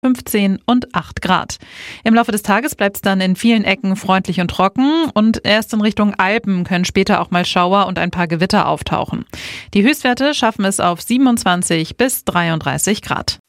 15 und 8 Grad. Im Laufe des Tages bleibt es dann in vielen Ecken freundlich und trocken und erst in Richtung Alpen können später auch mal Schauer und ein paar Gewitter auftauchen. Die Höchstwerte schaffen es auf 27 bis 33 Grad.